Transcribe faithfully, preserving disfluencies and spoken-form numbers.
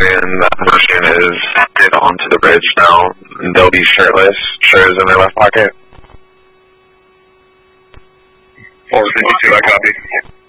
pedestrian. That pedestrian is headed onto the bridge now. They'll be shirtless, shirts in their left pocket. four fifty-two, I copy.